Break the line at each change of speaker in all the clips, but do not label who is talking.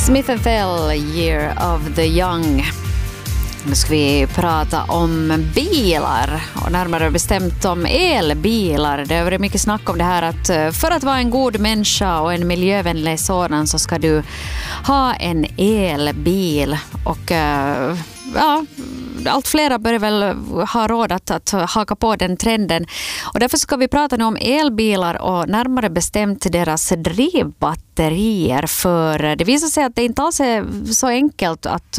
Smith & Tell, Year of the Young. Nu ska vi prata om bilar och närmare bestämt om elbilar. Det har varit mycket snack om det här att för att vara en god människa och en miljövänlig sådan så ska du ha en elbil. Och ja, allt flera börjar väl ha råd att haka på den trenden. Och därför ska vi prata nu om elbilar och närmare bestämt deras drivbatterier. För det visar sig att det inte alls är så enkelt att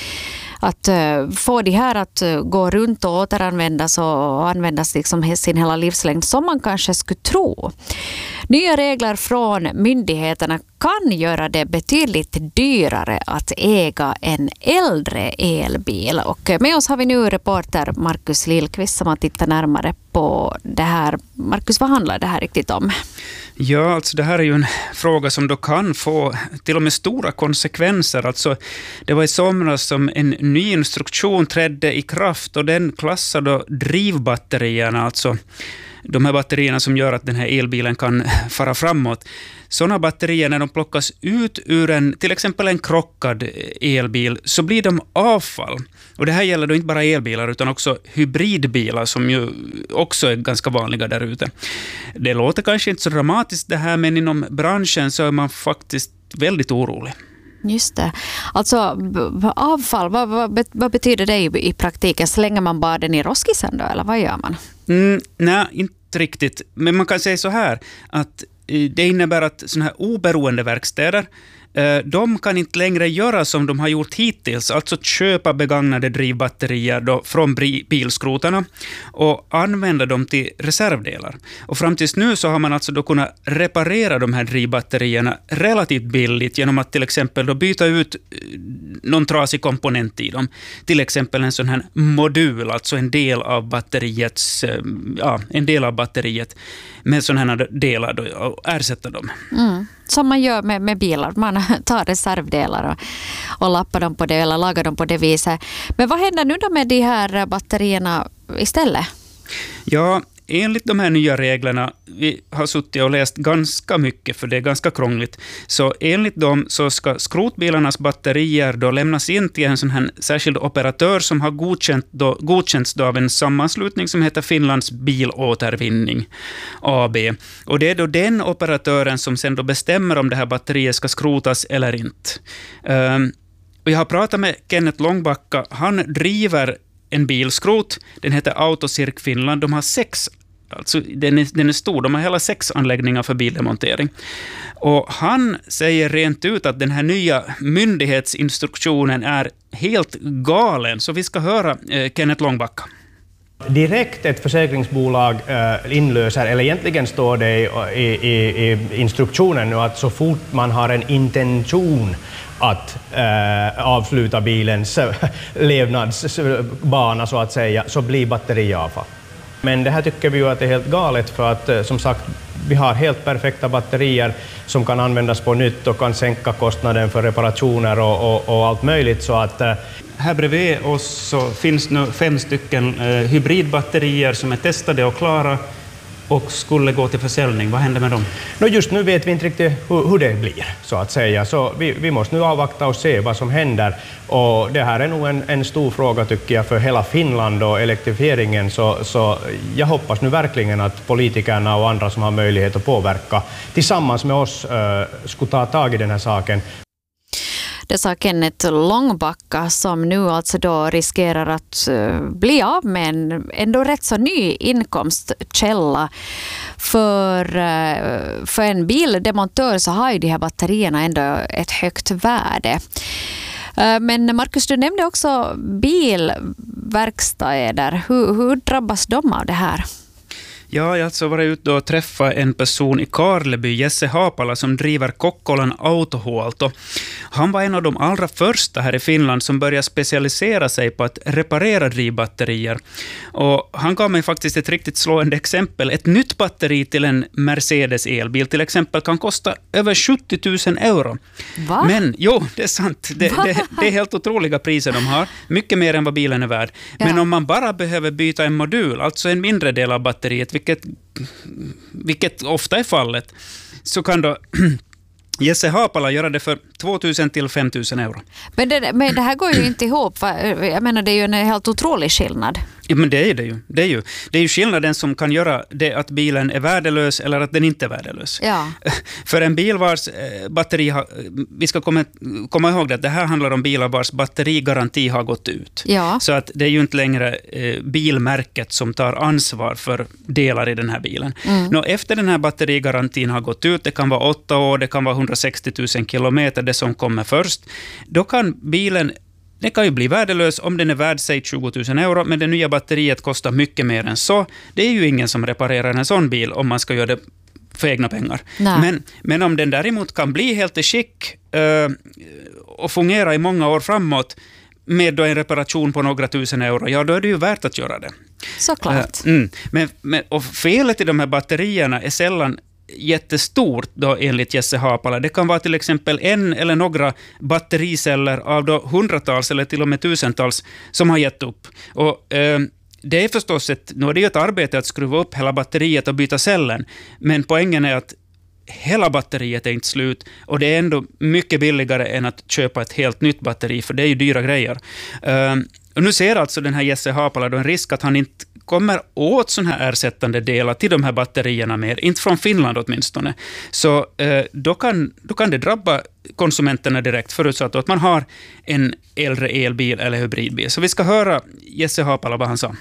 få det här att gå runt och återanvändas och användas liksom sin hela livslängd som man kanske skulle tro. Nya regler från myndigheterna kan göra det betydligt dyrare att äga en äldre elbil. Och med oss har vi nu reporter Markus Lillqvist som har tittat närmare på det här. Markus, vad handlar det här riktigt om?
Ja, alltså det här är ju en fråga som då kan få till och med stora konsekvenser. Alltså, det var i somras som en ny instruktion trädde i kraft och den klassade då drivbatterierna, alltså de här batterierna som gör att den här elbilen kan fara framåt. Sådana batterier, när de plockas ut ur till exempel en krockad elbil, så blir de avfall. Och det här gäller då inte bara elbilar utan också hybridbilar som ju också är ganska vanliga där ute. Det låter kanske inte så dramatiskt det här, men inom branschen så är man faktiskt väldigt orolig.
Just det. Alltså avfall, vad betyder det i praktiken? Slänger man bara den i roskisen då, eller vad gör man?
Nej, inte riktigt. Men man kan säga så här, att det innebär att såna här oberoende verkstäder, de kan inte längre göra som de har gjort hittills, alltså köpa begagnade drivbatterier då från bilskrotarna och använda dem till reservdelar. Och fram tills nu så har man alltså då kunnat reparera de här drivbatterierna relativt billigt genom att till exempel då byta ut någon trasig komponent i dem. Till exempel en sån här modul, alltså en del av batteriet med sådana här delar då, och ersätta dem.
Som man gör med bilar. Man tar reservdelar och lappar dem på det eller lagar dem på det viset. Men vad händer nu då med de här batterierna istället?
Ja, enligt de här nya reglerna, vi har suttit och läst ganska mycket för det är ganska krångligt, så enligt dem så ska skrotbilarnas batterier då lämnas in till en sån här särskild operatör som har godkänts av en sammanslutning som heter Finlands bilåtervinning AB. Och det är då den operatören som sen då bestämmer om det här batteriet ska skrotas eller inte. Och jag har pratat med Kenneth Långbacka, han driver en bilskrot, den heter Autocirk Finland, de har 6, alltså den är stor, de har hela 6 anläggningar för bildemontering. Och han säger rent ut att den här nya myndighetsinstruktionen är helt galen, så vi ska höra Kenneth Långbacka.
Direkt ett försäkringsbolag inlöser, eller egentligen står det i instruktionen nu att så fort man har en intention att avsluta bilens levnadsbana så att säga, så blir batteriavfall. Men det här tycker vi ju att är helt galet för att som sagt vi har helt perfekta batterier som kan användas på nytt och kan sänka kostnaden för reparationer och allt möjligt, så att
här bredvid oss så finns nu 5 stycken hybridbatterier som är testade och klara och skulle gå till försäljning. Vad händer med dem?
Just nu vet vi inte riktigt hur det blir, så att säga. Så vi måste nu avvakta och se vad som händer. Och det här är nog en stor fråga tycker jag för hela Finland och elektrifieringen. Så jag hoppas nu verkligen att politikerna och andra som har möjlighet att påverka tillsammans med oss skulle ta tag i den här saken.
Det sa Kenneth Långbacka som nu alltså då riskerar att bli av med en ändå rätt så ny inkomstkälla. För en bildemontör så har ju de här batterierna ändå ett högt värde. Men Markus, du nämnde också bilverkstäder. Hur drabbas de av det här?
Ja, jag har alltså varit ute och träffat en person i Karleby, Jesse Hapala, som driver Kokkolan Autohuolto. Han var en av de allra första här i Finland som började specialisera sig på att reparera drivbatterier. Och han gav mig faktiskt ett riktigt slående exempel. Ett nytt batteri till en Mercedes elbil till exempel kan kosta över 70 000 euro.
Va? Men
jo, det är sant. Det är helt otroliga priser de har. Mycket mer än vad bilen är värd. Ja. Men om man bara behöver byta en modul, alltså en mindre del av batteriet, vilket ofta är fallet, så kan då Jesse Haapala gör det för 2000 till 5000 euro.
Men det här går ju inte ihop. Jag menar, det är ju en helt otrolig skillnad.
Ja, men det är det ju. Det är ju skillnaden som kan göra det att bilen är värdelös eller att den inte är värdelös.
Ja.
För en bil vars batteri vi ska komma ihåg att det här handlar om bilar vars batterigaranti har gått ut.
Ja.
Så att det är ju inte längre bilmärket som tar ansvar för delar i den här bilen. Efter den här batterigarantin har gått ut, det kan vara 8 år, det kan vara 160 000 kilometer, det som kommer först, då kan bilen, det kan ju bli värdelös om den är värd sig 20 000 euro, men det nya batteriet kostar mycket mer än så. Det är ju ingen som reparerar en sån bil om man ska göra det för egna pengar. Men om den däremot kan bli helt i skick och fungera i många år framåt med då en reparation på några tusen euro, ja då är det ju värt att göra det.
Såklart.
Och felet i de här batterierna är sällan jättestort då enligt Jesse Haapala. Det kan vara till exempel en eller några battericeller av då hundratals eller till och med tusentals som har gett upp. Och det är förstås nu är det ju ett arbete att skruva upp hela batteriet och byta cellen, men poängen är att hela batteriet är inte slut och det är ändå mycket billigare än att köpa ett helt nytt batteri, för det är ju dyra grejer. Och nu ser alltså den här Jesse Haapala då en risk att han inte kommer åt sådana här ersättande delar till de här batterierna mer, inte från Finland åtminstone. Så då kan det drabba konsumenterna direkt, förutsatt att man har en äldre elbil eller hybridbil. Så vi ska höra Jesse Haapala vad han sa.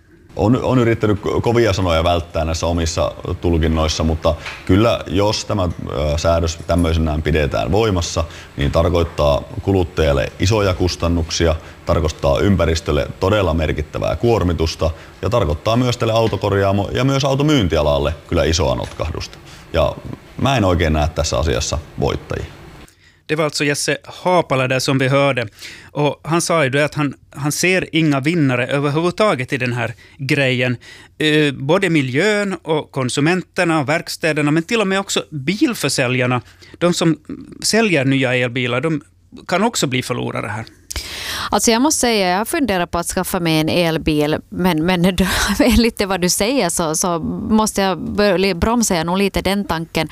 On yrittänyt kovia sanoja välttää näissä omissa tulkinnoissa, mutta kyllä jos tämä säädös tämmöisenään pidetään voimassa, niin tarkoittaa kuluttajalle isoja kustannuksia, tarkoittaa ympäristölle todella merkittävää kuormitusta ja tarkoittaa myös tälle autokorjaamo- ja myös automyyntialalle kyllä isoa notkahdusta. Ja mä en oikein näe tässä asiassa voittajia.
Det var alltså Jesse Haapala där som vi hörde. Och han sa ju att han ser inga vinnare överhuvudtaget i den här grejen. Både miljön och konsumenterna och verkstäderna, men till och med också bilförsäljarna. De som säljer nya elbilar, de kan också bli förlorare här.
Alltså jag måste säga, jag funderar på att skaffa mig en elbil, men enligt det vad du säger så måste jag bromsa nog lite den tanken.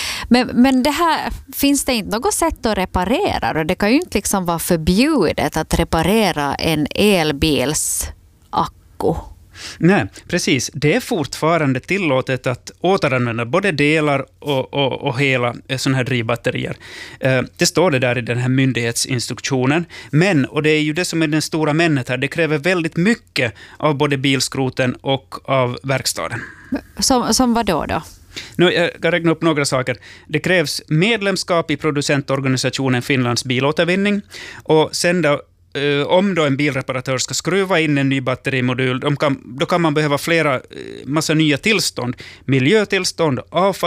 Men det här, finns det inte något sätt att reparera? Och det kan ju inte liksom vara förbjudet att reparera en elbils akku.
Nej, precis. Det är fortfarande tillåtet att återanvända både delar och hela sådana här drivbatterier. Det står det där i den här myndighetsinstruktionen. Men, och det är ju det som är den stora männet här, det kräver väldigt mycket av både bilskroten och av verkstaden.
Som vad då?
Nu, jag kan räkna upp några saker. Det krävs medlemskap i producentorganisationen Finlands bilåtervinning, och sen då om då en bilreparatör ska skruva in en ny batterimodul, då kan man behöva massa nya tillstånd. Miljötillstånd,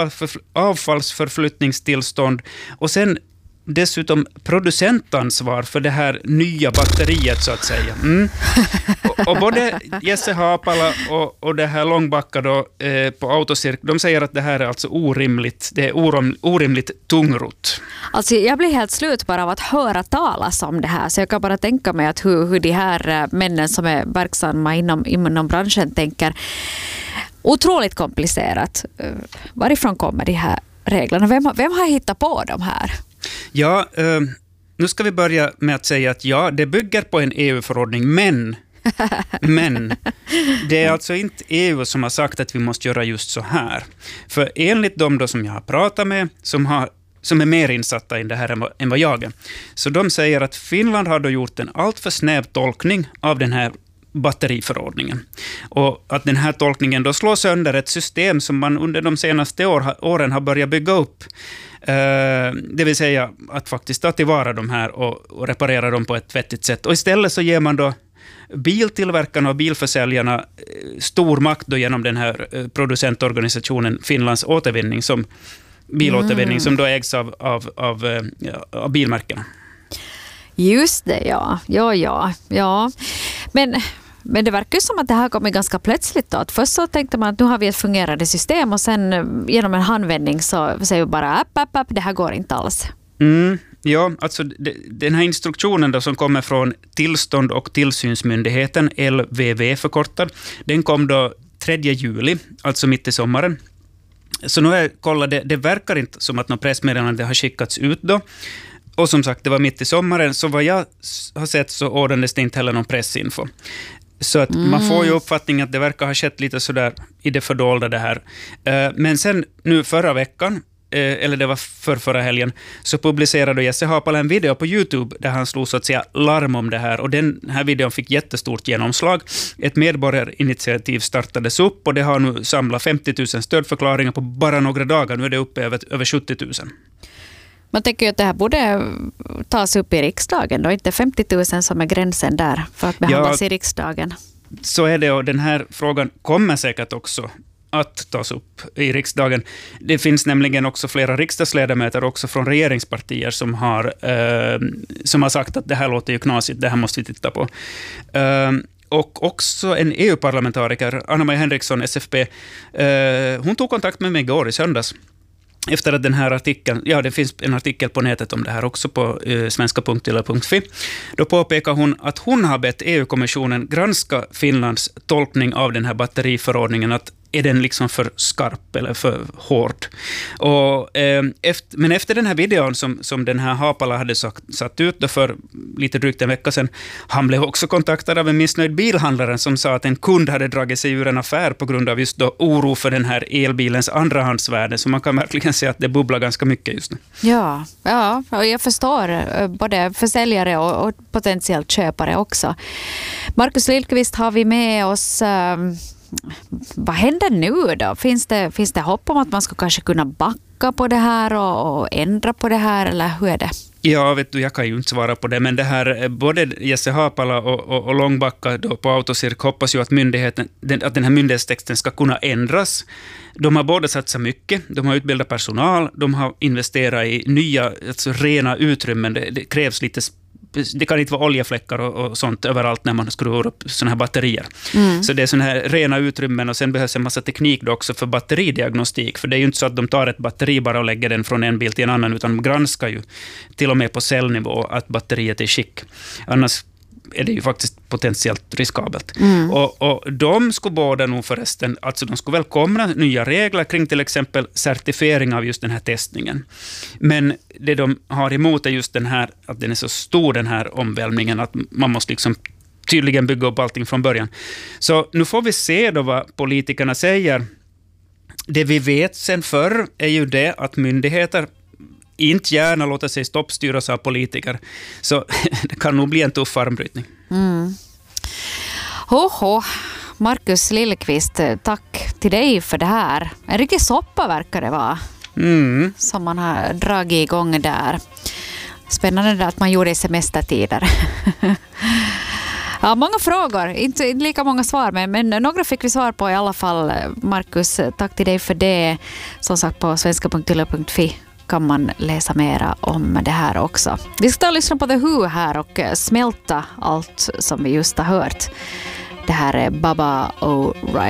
avfallsförflyttningstillstånd och sen dessutom producentansvar för det här nya batteriet så att säga. Och både Jesse Haapala och det här Långbacka då, på Autocirk, de säger att det här är alltså orimligt. Det är orimligt tungrot.
Alltså jag blir helt slut bara av att höra talas om det här, så jag kan bara tänka mig att hur de här männen som är verksamma inom branschen tänker. Otroligt komplicerat. Varifrån kommer de här reglerna? Vem har hittat på de här?
Ja, nu ska vi börja med att säga att ja, det bygger på en EU-förordning, men det är alltså inte EU som har sagt att vi måste göra just så här. För enligt de då som jag har pratat med, som är mer insatta i det här än vad jag är, så de säger att Finland har då gjort en alltför snäv tolkning av den här batteriförordningen. Och att den här tolkningen då slår sönder ett system som man under de senaste åren har börjat bygga upp. Det vill säga att faktiskt ta tillvara de här och reparera dem på ett vettigt sätt. Och istället så ger man då biltillverkarna och bilförsäljarna stor makt då genom den här producentorganisationen Finlands återvinning, bilåtervinning som då ägs av bilmärkena.
Just det, ja. Men det verkar ju som att det här kommer ganska plötsligt då. Att först så tänkte man att nu har vi ett fungerande system och sen genom en handvändning så säger vi bara app, det här går inte alls.
Ja, alltså den här instruktionen då som kommer från tillstånd- och tillsynsmyndigheten, LVV förkortad, den kom då 3 juli, alltså mitt i sommaren. Så nu har jag kollat, det verkar inte som att något pressmeddelande har skickats ut då. Och som sagt, det var mitt i sommaren, så vad jag har sett så ordnades det inte heller någon pressinfo. Så att man får ju uppfattningen att det verkar ha skett lite sådär i det fördolda det här. Men sen nu förra veckan, eller det var förra helgen, så publicerade Jesse Haapala en video på YouTube där han slog så att säga larm om det här. Och den här videon fick jättestort genomslag. Ett medborgarinitiativ startades upp och det har nu samlat 50 000 stödförklaringar på bara några dagar. Nu är det uppe över 70 000.
Man tänker ju att det här borde tas upp i riksdagen då, inte 50 000 som är gränsen där för att behandlas i riksdagen.
Så är det, och den här frågan kommer säkert också att tas upp i riksdagen. Det finns nämligen också flera riksdagsledamöter också från regeringspartier som har sagt att det här låter ju knasigt, det här måste vi titta på. Och också en EU-parlamentariker, Anna-Maja Henriksson, SFP, hon tog kontakt med mig igår i söndags. Efter att den här artikeln, det finns en artikel på nätet om det här också på svenska.yle.fi. Då påpekar hon att hon har bett EU-kommissionen granska Finlands tolkning av den här batteriförordningen, att är den liksom för skarp eller för hård. Men efter den här videon som den här Haapala hade satt ut då för lite drygt en vecka sedan, han blev också kontaktad av en missnöjd bilhandlare som sa att en kund hade dragit sig ur en affär på grund av just då oro för den här elbilens andrahandsvärde. Så man kan verkligen säga att det bubblar ganska mycket just nu.
Ja, och jag förstår både försäljare och potentiellt köpare också. Markus Lillqvist har vi med oss. Vad händer nu då? Finns det hopp om att man ska kanske kunna backa på det här och ändra på det här, eller hur är det?
Ja, vet du, jag kan ju inte svara på det, men det här, både Jesse Haapala och Långbacka då på Autocirk hoppas ju att den här myndighetstexten ska kunna ändras. De har båda satsat mycket, de har utbildat personal, de har investerat i nya, alltså rena utrymmen. Det krävs lite. Det kan inte vara oljefläckar och sånt överallt när man skruvar upp såna här batterier. Så det är såna här rena utrymmen, och sen behövs en massa teknik då också för batteridiagnostik. För det är ju inte så att de tar ett batteri bara och lägger den från en bil till en annan, utan de granskar ju till och med på cellnivå att batteriet är i skick. Annars är det ju faktiskt potentiellt riskabelt. Och de skulle båda nog förresten, alltså de skulle välkomna nya regler kring till exempel certifiering av just den här testningen. Men det de har emot är just den här, att den är så stor, den här omvälvningen, att man måste liksom tydligen bygga upp allting från början. Så nu får vi se då vad politikerna säger. Det vi vet sen förr är ju det att myndigheter inte gärna låta sig stoppstyras av politiker. Så det kan nog bli en tuff armbrytning.
Markus Lillqvist, tack till dig för det här. En riktig soppa verkar det vara. Som man har dragit igång där. Spännande där att man gjorde i semestertider. Ja, många frågor, inte lika många svar, men några fick vi svar på i alla fall. Markus, tack till dig för det. Som sagt, på svenska.yle.fi kan man läsa mera om det här också. Vi ska lyssna på The Who här och smälta allt som vi just har hört. Det här är Baba O'Reilly.